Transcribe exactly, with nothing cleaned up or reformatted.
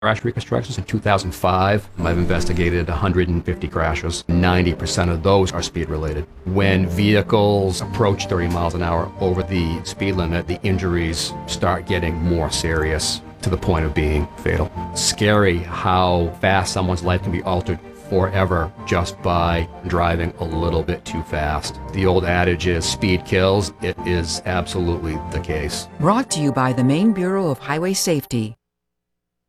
Crash reconstructions in two thousand five. I've investigated one hundred fifty crashes. ninety percent of those are speed related. When vehicles approach thirty miles an hour over the speed limit, the injuries start getting more serious to the point of being fatal. Scary how fast someone's life can be altered forever just by driving a little bit too fast. The old adage is speed kills. It is absolutely the case. Brought to you by the Maine Bureau of Highway Safety.